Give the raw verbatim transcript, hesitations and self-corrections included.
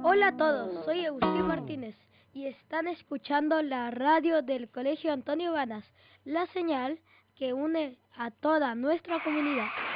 Hola a todos, soy Agustín Martínez y están escuchando la radio del Colegio Antonio Ganas, la señal que une a toda nuestra comunidad.